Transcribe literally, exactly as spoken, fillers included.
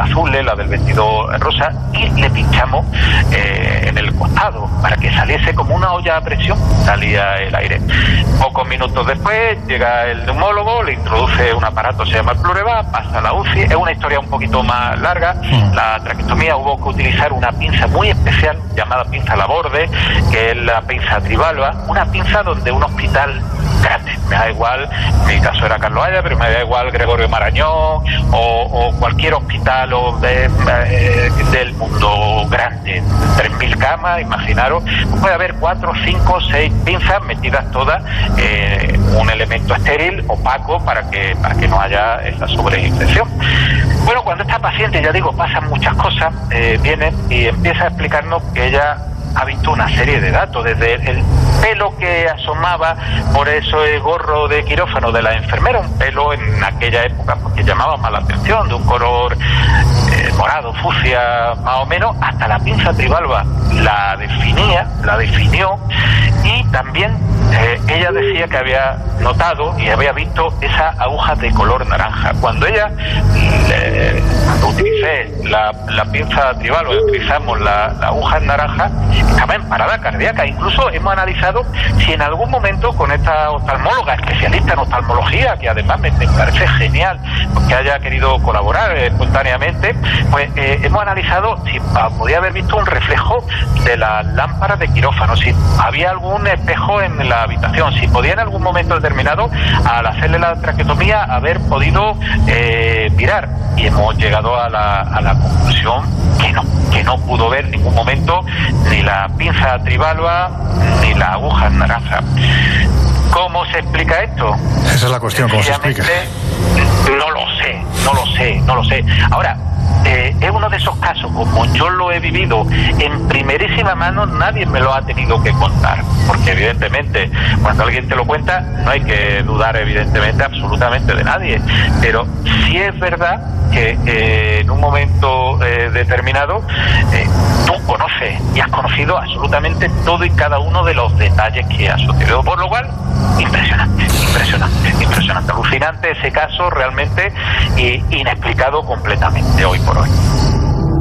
azules, la del vestido rosa, y le pinchamos eh, en el costado para que saliese como una olla a presión, salía el aire. Pocos minutos después llega el neumólogo, le introduce un aparato, se llama el Plureva, pasa a la U C I. Es una historia un poquito más larga. La traqueostomía hubo que utilizar una pinza muy especial llamada pinza Laborde, que es la pinza trivalva, una pinza donde un hospital grande, me da igual, en mi caso era Carlos Haya, pero me da igual Gregorio Marañón o, o cualquier hospital o de, de, del mundo grande, tres mil camas, imaginaros, puede haber cuatro, cinco, seis pinzas metidas todas en eh, un elemento estéril, opaco, para que, para que no haya esa sobreinfección. Bueno, cuando esta paciente, ya digo, pasan muchas cosas, eh, viene y empieza a explicarnos que ella ha visto una serie de datos, desde el pelo que asomaba por eso el gorro de quirófano de la enfermera, un pelo en aquella época porque llamaba más la atención, de un color eh, morado, fucsia más o menos, hasta la pinza trivalva la definía, la definió, y también eh, ella decía que había notado y había visto esas agujas de color naranja. Cuando ella eh, cuando utilicé la, la pinza trivalva, utilizamos la, la aguja en naranja, estaba en parada cardíaca. Incluso hemos analizado si en algún momento con esta oftalmóloga, especialista en oftalmología, que además me, me parece genial que haya querido colaborar eh, espontáneamente, pues eh, hemos analizado si ah, podía haber visto un reflejo de las lámparas de quirófano, si había algún espejo en la habitación, si podía en algún momento determinado, al hacerle la traqueotomía, haber podido eh, mirar. Y hemos llegado a la, a la conclusión que no, que no pudo ver en ningún momento ni la pinza trivalva ni la aguja naranja. ¿Cómo se explica esto? Esa es la cuestión, ¿cómo se explica? No lo sé, no lo sé, no lo sé. Ahora, eh, es uno de esos casos, como yo lo he vivido en primerísima mano, nadie me lo ha tenido que contar, porque evidentemente cuando alguien te lo cuenta no hay que dudar evidentemente absolutamente de nadie, pero sí es verdad que eh, en un momento eh, determinado eh, tú conoces y has conocido absolutamente todo y cada uno de los detalles que ha sucedido, por lo cual impresionante, impresionante, impresionante, alucinante ese caso realmente, y inexplicado completamente hoy por hoy.